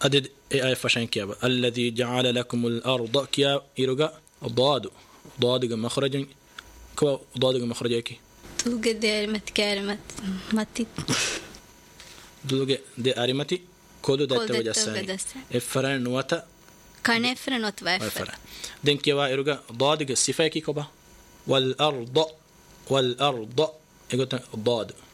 أدد أي فشان كيابا الذي جعل لكم الأرض كيا إيرجا ضاد مخرج كوا ضاد مخرجك توجد كلمة ماتي دوجة دي أريمتي كودو ده توجه الساي إفران نواتا كان إفران وتوافر دين كيوا إيرجا ضاد الصفة كي كوبا والأرض يقول ضاد